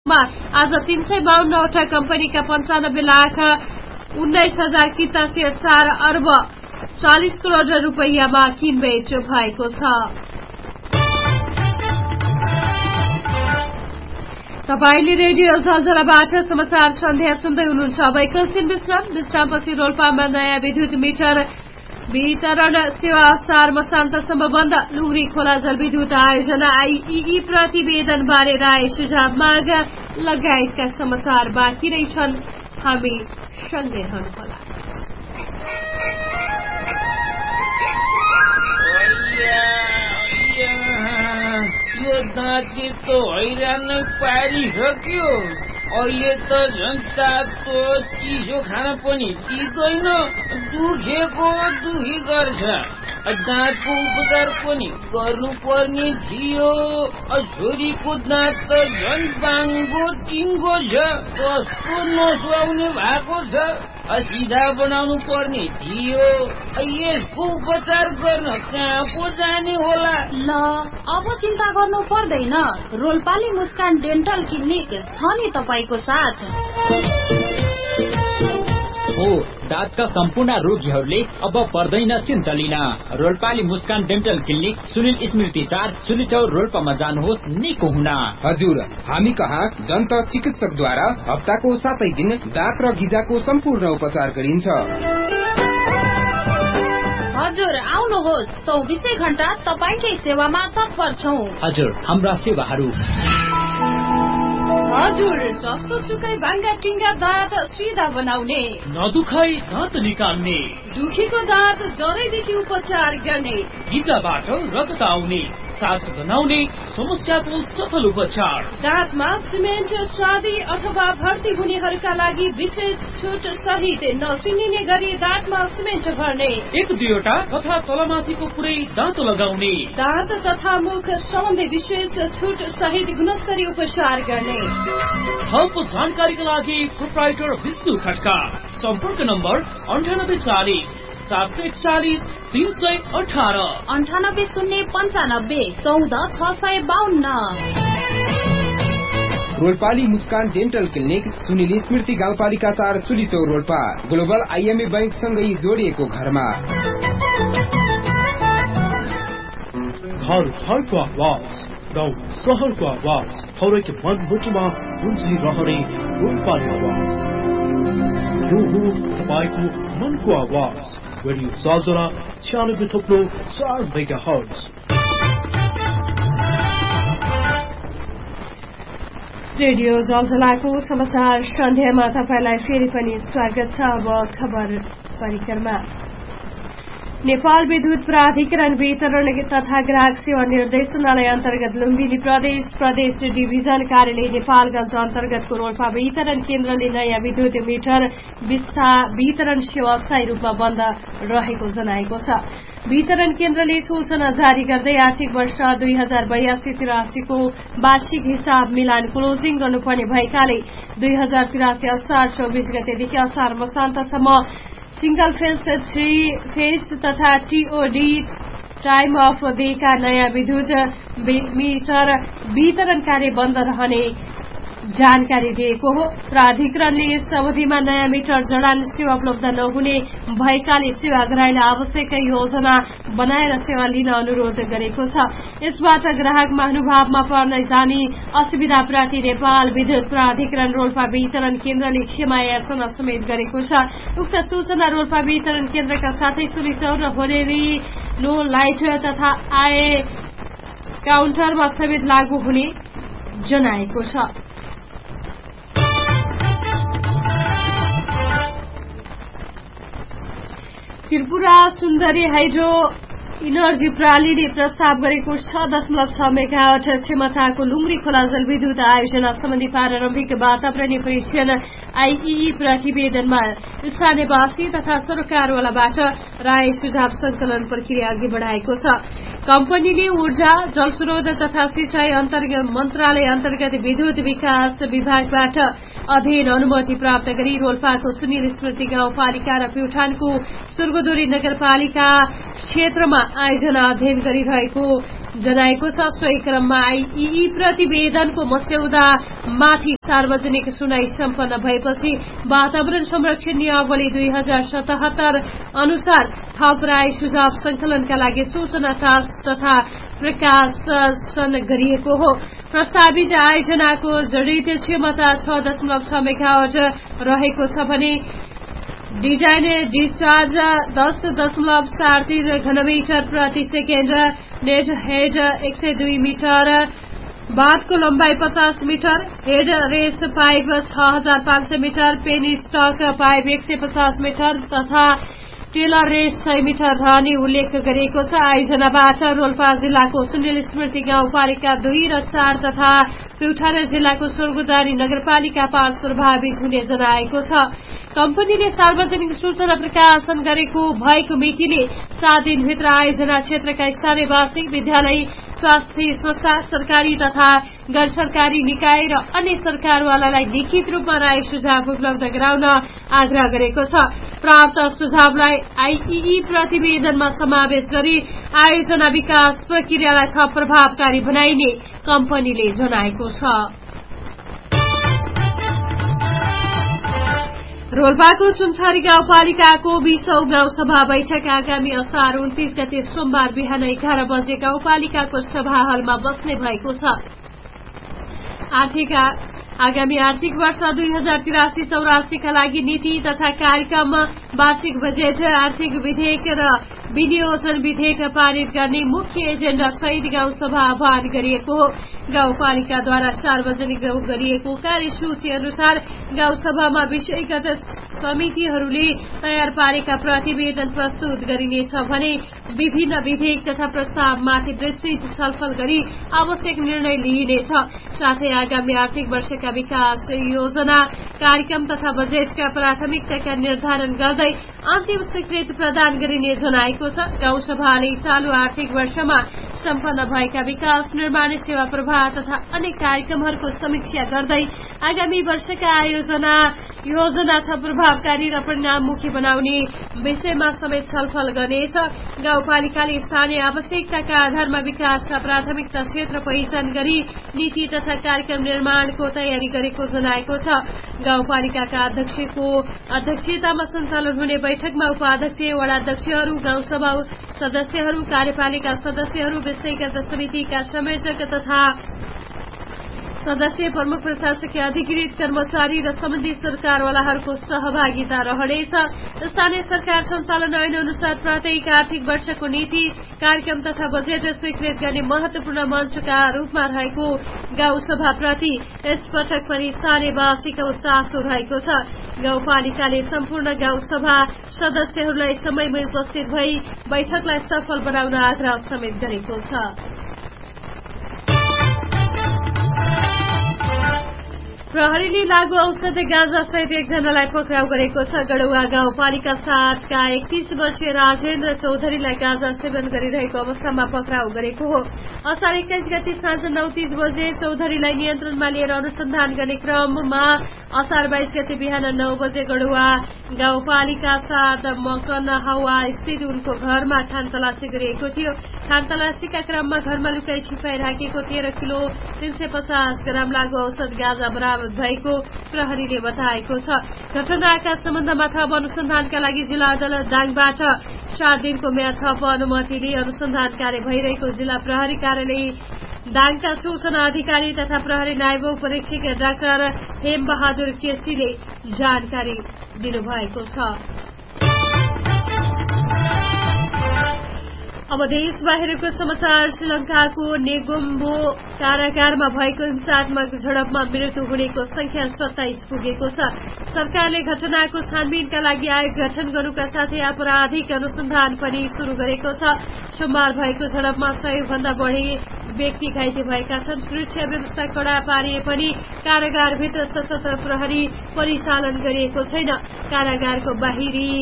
आज 352 वटा कम्पनीका 95,19,84 4 अर्ब 40 करोड़ रुपैयाँमा किनबेच भएको छ। तपाईले रेडियो झलझलाबाट समाचार सन्ध्या सुन्दै हुनुहुन्छ। अब एकैछिन विश्रामपछि रोल्पामा नयाँ विद्युत मिटर वितरण सेवा असार मसान्तसम्म बन्द। लुङ्ग्री खोला जलविद्युत आयोजना आइई प्रतिवेदन बारे राय सुझाव माग लगायतका समाचार बाँकी नै छन्। हामी सँगै रहनुहोला। यो दाँती त हैरान पारिसक्यो। अहिले त झन् तातो चिसो खान पनि दिँदैन, दुखेको दुखी गर्छ। दाँतको उपचार पनि गर्नुपर्ने थियो। छोरीको दाँत त झन् बाङ्गो टिङ्गो छ, कस्तो नसुहाउने भएको छ। सिधा बनाउनु पर्ने थियो। यसको उपचार गर्न कहाँ पो जाने होला? ल अब चिन्ता गर्नु पर्दैन, रोल्पाली मुस्कान डेन्टल क्लिनिक छ नि तपाईको साथ। हो, दाँतका सम्पूर्ण रोगीहरूले अब पर्दैन चिन्ता लिन। रोल्पाली मुस्कान डेन्टल क्लिनिक सुनिल स्मृति 4 सुलिचौर रोल्पामा जानुहोस् निको हुन। हजुर, हामी कहाँ दन्त चिकित्सकद्वारा हप्ताको 7 दिन दाँत र गिजाको सम्पूर्ण उपचार गरिन्छ। हजुर आउनुहोस्, 24 घण्टा तपाईकै सेवामा तत्पर छौं। हजुर, हाम्रा सेवाहरू हजुर जस्तो सुकै भाङ्गा टिङ्गा दाँत सिधा बनाउने, नदुखाई दाँत निकाल्ने, दुखीको दाँत जरैदेखि उपचार गर्ने, गिजाबाट रगत आउने, सास बनाउने समस्याको सफल उपचार। दाँतमा सिमेन्ट स्वादी अथवा भर्ती हुनेहरूका लागि विशेष छुट सहित नचिनिने गरी दाँतमा सिमेन्ट भर्ने, 1-2 तथा तलमाथिको पुरै दाँत लगाउने, दाँत तथा मुख सम्बन्धी विशेष छुट सहित गुणस्तरीय उपचार गर्ने। थप जानकारीका लागि प्रोप्राइटर विष्णु खड्का। सम्पर्क नम्बर 9840 741 318 98 095 14 652। रोल्पाली मुस्कान डेन्टल क्लिनिक सुनिल स्मृति गाउँपालिका 4 सुलिचौर रोल्पा। ग्लोबल आइएमए बैंक सँगै जोडिएको घरमा। घरको आवाज, गाउँ सहरको आवाज, हरेक मनमुटुमा गुन्जिरहने रोल्पाली आवाज। यो हो तपाईँको मनको आवाज। Radio Zalzala 96.4 megahertz. रेडियो झलझलाको समाचार सन्ध्यामा तपाईलाई फेरि पनि स्वागत छ। अब खबर परिक्रमा। नेपाल विद्युत प्राधिकरण वितरण तथा ग्राहक सेवा निर्देशनालय अन्तर्गत लुम्बिनी प्रदेश डिभिजन कार्यालय नेपालगञ्ज अन्तर्गतको रोल्पा वितरण केन्द्रले नयाँ विद्युत मिटर वितरण सेवा अस्थायी रूपमा बन्द रहेको जनाएको छ। वितरण केन्द्रले सूचना जारी गर्दै आर्थिक वर्ष 2082-83 को वार्षिक हिसाब मिलान क्लोजिङ गर्नुपर्ने भएकाले 2083 असार 24 गतेदेखि असार मसान्तसम्म सिंगल फेज 3 फेज तथा टीओडी टाइम अफ डेका नयाँ विद्युत मिटर वितरण कार्य बन्द रहने जानकारी दिएको हो। प्राधिकरणले यस अवधिमा नयाँ मिटर जडान सेवा उपलब्ध नहुने भएकाले सेवाग्राहीलाई आवश्यक योजना बनाएर सेवा लिन अनुरोध गरेको छ। यसबाट ग्राहक महानुभावमा पर्न जाने असुविधाप्रति नेपाल विद्युत प्राधिकरण रोल्पा वितरण केन्द्रले क्षमा याचना समेत गरेको छ। उक्त सूचना रोल्पा वितरण केन्द्रका साथै सुलिचौर र होरेरी नो लाइट तथा आए काउन्टरमा समेत लागू हुने जनाएको छ। त्रिपुरा सुन्दरी हाइड्रो इनर्जी प्रणालीले प्रस्ताव गरेको 6.6 मेगावाट क्षमताको लुङ्ग्री खोला जलविद्युत आयोजना सम्बन्धी प्रारम्भिक वातावरणीय परीक्षण आइई प्रतिवेदनमा स्थानीयवासी तथा सरकारवालाबाट राय सुझाव संकलन प्रक्रिया अघि बढ़ाएको छ। कम्पनीले ऊर्जा जलस्रोत तथा सिंचाई मन्त्रालय अन्तर्गत विद्युत विकास विभागबाट अध्ययन अनुमति प्राप्त गरी रोल्पाको सुनिल स्मृति गाउँपालिका र प्युठानको सुर्गुदुरी नगरपालिका क्षेत्रमा आयोजना अध्ययन गरिरहेको जनाएको छ। सोही क्रममा आईईई प्रतिवेदनको मस्यौदा माथि सार्वजनिक सुनाई सम्पन्न भएपछि वातावरण संरक्षण नियमावली 2077 अनुसार थप राय सुझाव संकलनका लागि सूचना टास्क तथा प्रकाशन गरिएको हो। प्रस्तावित आयोजनाको जडित क्षमता 6.6 मेगावाट रहेको छ भने डिजाइन डिस्चार्ज 10.43 घनमिटर प्रति सेकेन्ड, नेट हेड 102 मिटर, बाँधको लम्बाई 50 metre, head race pipe 6500 metre, Penny stock pipe 150 metre तथा टेलर रेस 100 मिटर रहने उल्लेख गरिएको छ। आयोजनाबाट रोल्पा जिल्लाको सुनिल स्मृति गाउँपालिका 2 र 4 तथा प्युठान जिल्लाको स्वर्गदारी नगरपालिका 5 प्रभावित हुने जनाएको छ। कम्पनीले सार्वजनिक सूचना प्रकाशन गरेको भएको मितिले 7 दिनभित्र आयोजना क्षेत्रका स्थानीयवासी, विद्यालय, स्वास्थ्य संस्था, सरकारी तथा गैर सरकारी निकाय र अन्य सरकारवालालाई लिखित रूपमा राय सुझाव उपलब्ध गराउन आग्रह गरेको छ। प्राप्त सुझावलाई आईईई प्रतिवेदनमा समावेश गरी आयोजना विकास प्रक्रियालाई थप प्रभावकारी बनाइने कम्पनीले जनाएको छ। रोल्पाको सुनसरी गाउँपालिकाको 20औं गाउँसभा बैठक आगामी असार 29 गते सोमबार बिहान 11 बजे गाउँपालिकाको सभा हलमा बस्ने भएको छ। आगामी आर्थिक वर्ष 2083-84 का लागि नीति तथा कार्यक्रम, वार्षिक बजेट, आर्थिक विधेयक र विनियोजन विधेयक पारित गर्ने मुख्य एजेण्डा सहित गाउँसभा आह्वान गरिएको हो। गाउँपालिकाद्वारा सार्वजनिक गरिएको कार्यसूची अनुसार गाउँसभामा विषयगत समितिहरूले तयार पारेका प्रतिवेदन प्रस्तुत गरिनेछ भने विभिन्न विधेयक तथा प्रस्तावमाथि विस्तृत छलफल गरी आवश्यक निर्णय लिइनेछ। साथै आगामी आर्थिक वर्षका विकास योजना, कार्यक्रम तथा बजेटका प्राथमिकताका निर्धारण गर्दै अन्तिम स्वीकृति प्रदान गरिने जनाएको छ। गाउँसभाले चालू आर्थिक वर्षमा सम्पन्न भएका विकास, निर्माण, सेवा प्रवाह तथा अन्य कार्यक्रमहरूको समीक्षा गर्दै आगामी वर्षका आयोजना योजना थप प्रभावकारी र परिणाममुखी बनाउने विषयमा समेत छलफल गर्नेछ। गाउँपालिकाले स्थानीय आवश्यकताका आधारमा विकासका प्राथमिकता क्षेत्र पहिचान गरी नीति तथा कार्यक्रम निर्माणको तयारी गरेको जनाएको छ। गाउँपालिकाका अध्यक्षको अध्यक्षतामा सञ्चालन हुने बैठकमा उपाध्यक्ष, वडाध्यक्षहरू, गाउँसभा सदस्यहरू, कार्यपालिका सदस्यहरू, विषयगत समितिका संयोजक तथा सदस्य, प्रमुख प्रशासकीय अधिकृत कर्मचारी र सम्बन्धित सरकारवालाहरूको सहभागिता रहनेछ। स्थानीय सरकार सञ्चालन ऐन अनुसार प्रत्येक आर्थिक वर्षको नीति, कार्यक्रम तथा बजेट स्वीकृत गर्ने महत्वपूर्ण मञ्चका रूपमा रहेको गाउँसभाप्रति यसपटक पनि स्थानीयवासीको चासो रहेको छ। गाउँपालिकाले सम्पूर्ण गाउँसभा सदस्यहरूलाई समयमै उपस्थित भई बैठकलाई सफल बनाउन आग्रह समेत गरेको छ। प्रहरीले लागू औषध गाँजा सहित एकजनालाई पक्राउ गरेको छ। गढुवा गाउँपालिका 7 का 31 वर्षीय राजेन्द्र चौधरीलाई गाँजा सेवन गरिरहेको अवस्थामा पक्राउ गरेको हो। असार 21 गते साँझ 9:30 बजे चौधरीलाई नियन्त्रणमा लिएर अनुसन्धान गर्ने क्रममा असार 22 गते बिहान 9 बजे गढुवा गाउँपालिका 7 मकनहवा स्थित उनको घरमा खानतलासी गरिएको थियो। खानतलासीका क्रममा घरमा लुकाई छिपाई राखेको 13 किलो 350 ग्राम लागू औषध गाँजा बरामद भएको प्रहरीले बताएको छ। घटनाका सम्बन्धमा थप अनुसन्धानका लागि जिल्ला अदालत दाङबाट 4 दिनको म्याद थप अनुमति लिई अनुसन्धान कार्य भइरहेको जिल्ला प्रहरी कार्यालय दाङका सूचना अधिकारी तथा प्रहरी नायब उपरीक्षक डाक्टर हेम बहादुर केसीले जानकारी दिनुभएको छ। अब देश बाहिरको समाचार। श्रीलंकाको नेगोम्बो कारागारमा भएको हिंसात्मक झडपमा मृत्यु हुनेको संख्या 27 पुगेको छ। सरकारले घटनाको छानबिनका लागि आयोग गठन गर्नुका साथै आपराधिक अनुसन्धान पनि शुरू गरेको छ। सोमबार भएको झडपमा 100 भन्दा बढ़ी व्यक्ति घाइते भएका छन्। सुरक्षा व्यवस्था कड़ा पारिए पनि कारागारभित्र सशस्त्र प्रहरी परिचालन गरिएको छैन। कारागारको बाहिरी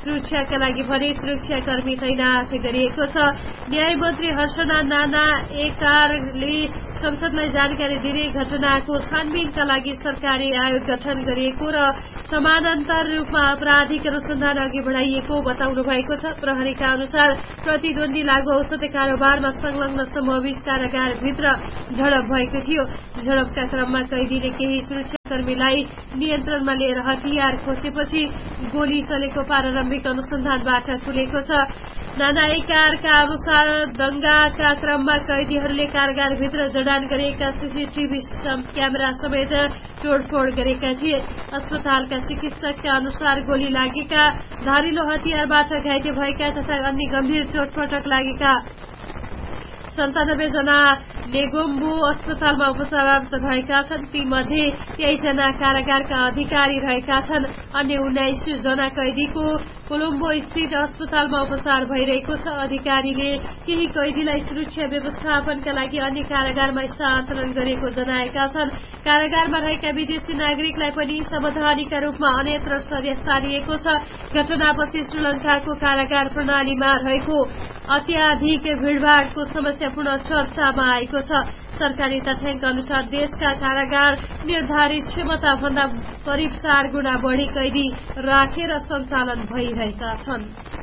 सुरक्षाका लागि भने सुरक्षाकर्मी तैनाथ गरिएको छ। न्याय मन्त्री हर्षना नाना एकारले संसदलाई जानकारी दिने घटनाको छानबिनका लागि सरकारी आयोग गठन गरिएको र समानान्तर रूपमा आपराधिक अनुसन्धान अघि बढ़ाइएको बताउनु भएको छ। प्रहरीका अनुसार प्रतिद्वन्दी लागू औषध कारोबारमा संलग्न समूह 20 कारागारभित्र झडप भएको थियो। झडपका क्रममा कैदीले केही सुरक्षाकर्मीलाई नियन्त्रणमा लिएर हतियार खोसेपछि गोली चलेको प्रारम्भिक अनुसन्धानबाट खुलेको छ। नाना एकारका अनुसार दंगाका क्रममा कैदीहरूले कारागारभित्र जडान गरिएका सीसीटीभी क्यामेरा समेत तोडफोड गरेका थिए। अस्पतालका चिकित्सकका अनुसार गोली लागेका, धारिलो हतियारबाट घाइते भएका तथा अन्य गम्भीर चोटपटक लागेका 97 जना नेगोम्बो अस्पतालमा उपचाररत भएका छन्। तीमध्ये 23 जना कारागारका अधिकारी रहेका छन्। अन्य 19 जना कैदीको कोलम्बो स्थित अस्पतालमा उपचार भइरहेको छ। अधिकारीले केही कैदीलाई सुरक्षा व्यवस्थापनका लागि अन्य कारागारमा स्थानान्तरण गरेको जनाएका छन्। कारागारमा रहेका विदेशी नागरिकलाई पनि सावधानीका रूपमा अन्यत्र सारिएको छ। घटनापछि श्रीलंकाको कारागार प्रणालीमा रहेको अत्याधिक भीड़भाड़को समस्या पुनः चर्चामा आएको छ। सरकारी तथ्याङ्क अनुसार देशका कारागार निर्धारित क्षमता भन्दा करिब 4 गुणा बढ़ी कैदी राखेर सञ्चालन भइरहेका छन्।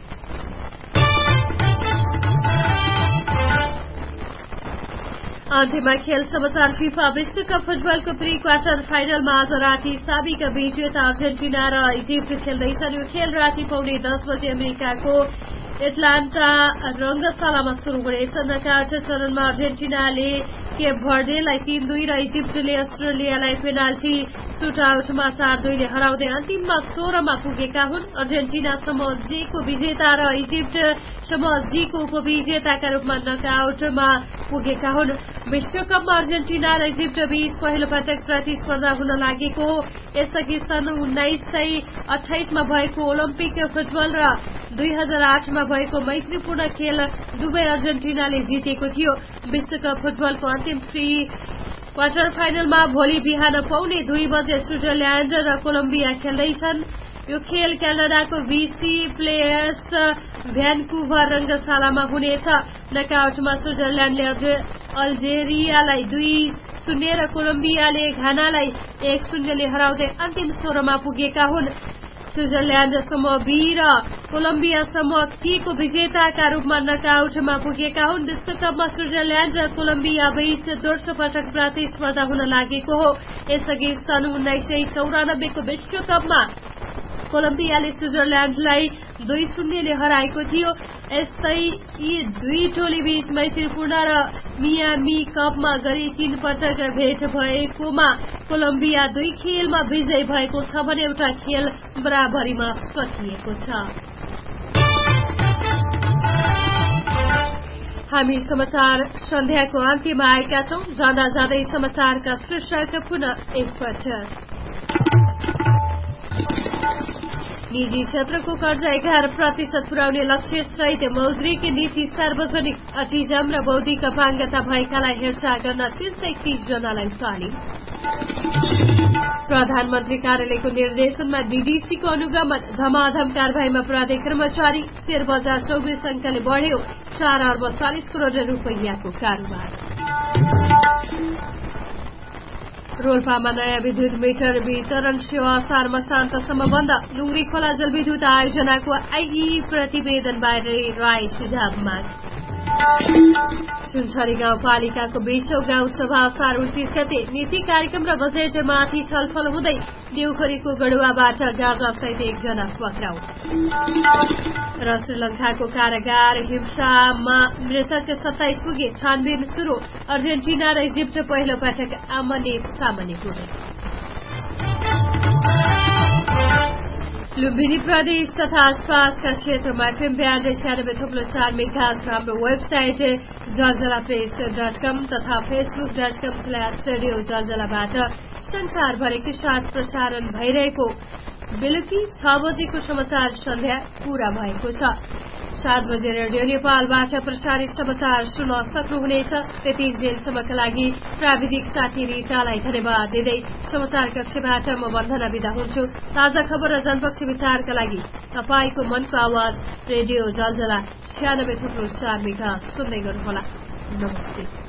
अन्त्यमा खेल समाचार। फिफा विश्वकप फुटबलको प्री क्वार्टर फाइनलमा आज राति साबिक विजेता अर्जेन्टिना र इजिप्ट खेल्दैछन्। यो खेल राति 9:30 बजे अमेरिकाको एटलान्टा रंगशालामा शुरू हुनेछ। नकआउट चरणमा अर्जेन्टिनाले केप भर्डेलाई 3-2 र इजिप्टले अस्ट्रेलियालाई पेनाल्टी सुटआउटमा 4-2 ले हराउँदै अन्तिममा 16 मा पुगेका हुन्। अर्जेन्टिना समूह जी को विजेता र इजिप्ट समूह जी को उपविजेताका रूपमा नकआउटमा पुगेका हुन्। विश्वकपमा अर्जेन्टिना र इजिप्ट बीच पहिलो पटक प्रतिस्पर्धा हुन लागेको हो। यसअघि सन् 1928 मा भएको ओलम्पिक फुटबल र 2008 मा भएको मैत्रीपूर्ण खेल दुवै अर्जेन्टिनाले जितेको थियो। विश्वकप फुटबलको अन्तिम प्री क्वार्टर फाइनलमा भोलि बिहान 2:45 बजे स्विजरल्याण्ड र कोलम्बिया खेल्दैछन्। यो खेल क्यानाडाको बीसी प्लेयर्स भ्यानकुभर रंगशालामा हुनेछ। नकआउटमा स्विजरल्याण्डले अल्जेरियालाई 2-0 र कोलम्बियाले घानालाई 1-0 ले हराउँदै अन्तिम 16 मा पुगेका हुन्। स्विजरल्याण्ड समूह बी र कोलम्बिया समूह के को विजेताका रूपमा नकआउटमा पुगेका हुन्। विश्वकपमा स्विजरल्याण्ड र कोलम्बिया बीच दोस्रो पटक प्रतिस्पर्धा हुन लागेको हो। यसअघि सन् 1994 को विश्वकपमा कोलम्बियाले स्विजरल्याण्डलाई 2-0 ले हराएको थियो। यस्तै यी दुई टोली बीच मैत्रीपूर्ण र मियामी कपमा गरी 3 पटक भेट भएकोमा कोलम्बिया 2 खेलमा विजयी भएको छ भने एउटा खेल बराबरीमा सकिएको छ। हामी समाचार सन्ध्याको अन्त्यमा आएका छौं। जाँदा जाँदै समाचारका शीर्षक पुनः एकपटक। निजी क्षेत्रको कर्जा 11% पुर्याउने लक्ष्य सहित मौद्रिक नीति सार्वजनिक अटिजम र बौद्धिक अपाङ्गता भएकालाई हेरचाह गर्न 331 जनालाई तालिम। प्रधानमन्त्री कार्यालयको निर्देशनमा डीडीसीको अनुगमन धमाधम कारबाहीमा अपराधी कर्मचारी। शेयर बजार 24 अङ्कले बढ्यो। 4 अर्ब 40 करोड रुपैयाँको कारोबार। रोल्पामा नयाँ विद्युत मिटर वितरण सेवा असारमा शान्तसम्म बन्द। लुङ्ग्री खोला जलविद्युत आयोजनाको आइई प्रतिवेदन बाहिर राय सुझाव माग। सुनसरी गाउँपालिकाको 20औं गाउँ सभा असार 29 गते। नीति कार्यक्रम र बजेटमाथि छलफल हुँदै देउखरीको गढुवाबाट गाँजा सहित 1 जना पक्राउ। र श्रीलंकाको कारागार हिंसामा मृतक 27 पुगे। छानबिन शुरू। अर्जेन्टिना र इजिप्ट पहिलो पटक आमने सामने पुगे। लुम्बिनी प्रदेश तथा आसपासका क्षेत्रमा एफएम 96.4 मेगाहर्ज र हाम्रो वेबसाइट जलजलाप्रेस.com तथा facebook.com/रेडियो जलजलाबाट संसारभरिकै साथ प्रसारण भइरहेको बेलुकी 6 बजेको समाचार सन्ध्या पूरा भएको छ। 7 बजे रेडियो नेपालबाट प्रसारित समाचार सुन्न सक्नुहुनेछ। त्यति जेलसम्मका लागि प्राविधिक साथी रितालाई धन्यवाद दिँदै समाचार कक्षबाट म वन्दना बिदा हुन्छु। ताजा खबर र जनपक्षी विचारका लागि तपाईको मनको आवाज रेडियो जलजला 96.4 मेगा सुन्दै गर्नुहोला। नमस्ते।